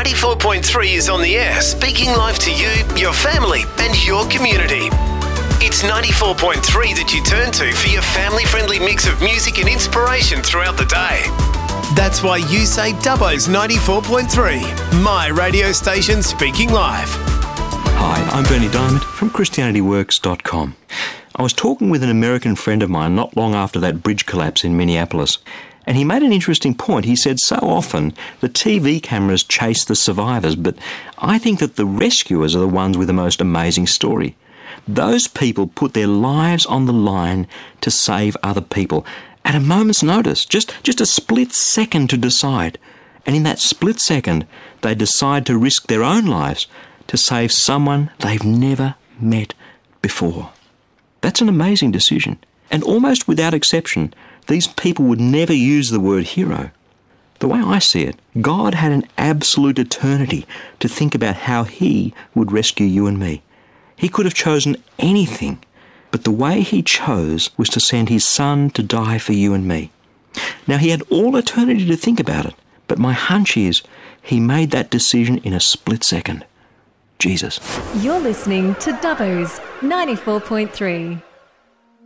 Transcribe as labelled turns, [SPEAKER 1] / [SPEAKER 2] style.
[SPEAKER 1] 94.3 is on the air, speaking live to you, your family and your community. It's 94.3 that you turn to for your family-friendly mix of music and inspiration throughout the day. That's why you say Dubbo's 94.3, my radio station speaking live.
[SPEAKER 2] Hi, I'm Bernie Diamond from ChristianityWorks.com. I was talking with an American friend of mine not long after that bridge collapse in Minneapolis, and he made an interesting point. He said so often the TV cameras chase the survivors, but I think that the rescuers are the ones with the most amazing story. Those people put their lives on the line to save other people at a moment's notice, just a split second to decide. And in that split second, they decide to risk their own lives to save someone they've never met before. That's an amazing decision. And almost without exception, these people would never use the word hero. The way I see it, God had an absolute eternity to think about how He would rescue you and me. He could have chosen anything, but the way He chose was to send His Son to die for you and me. Now, He had all eternity to think about it, but my hunch is He made that decision in a split second. Jesus.
[SPEAKER 3] You're listening to Dubbo's 94.3.